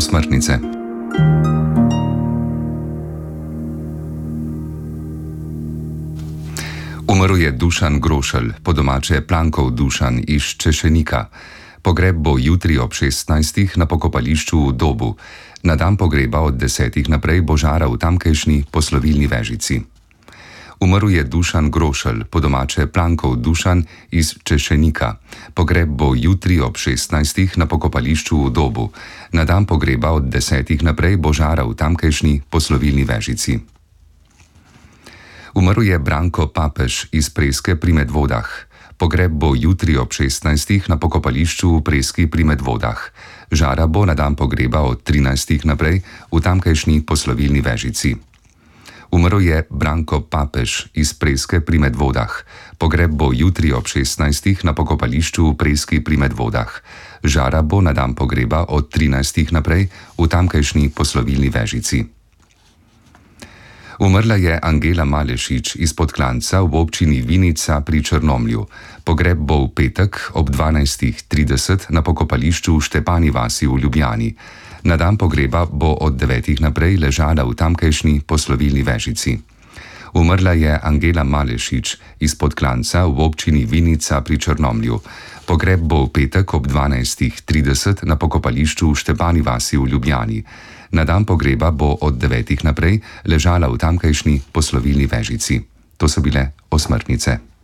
osmrtnice. Umrl je Dušan Grošelj, po domače Plankov Dušan iz Češenika. Pogreb bo jutri ob 16. na pokopališču v Dobu. Na dan pogreba od 10. naprej bo žara v tamkajšnji poslovilni vežici. Umrl je Dušan Grošelj, po domače Plankov Dušan iz Češenika. Pogreb bo jutri ob 16. na pokopališču v Dobu. Na dan pogreba od 10. naprej bo žara v tamkajšnji poslovilni vežici. Umrl je Branko Papež iz Preske pri Medvodah. Pogreb bo jutri ob 16. na pokopališču v Preski pri Medvodah. Žara bo na dan pogreba od 13. naprej v tamkajšnji poslovilni vežici. Umrl je Branko Papež iz Preske pri Medvodah. Pogreb bo jutri ob 16. na pokopališču v Preski pri Medvodah. Žara bo na dan pogreba od 13. naprej v tamkajšnji poslovilni vežici. Umrla je Angela Malešič iz Podklanca v občini Vinica pri Črnomlju. Pogreb bo v petek ob 12.30 na pokopališču v Štepani vasi v Ljubljani. Na dan pogreba bo od 9. naprej ležala v tamkajšnji poslovilni vežici. Umrla je Angela Malešič iz Podklanca v občini Vinica pri Črnomlju. Pogreb bo v petek ob 12.30 na pokopališču v Štepani vasi v Ljubljani. Na dan pogreba bo od 9. naprej ležala v tamkajšnji poslovilni vežici. To so bile osmrtnice.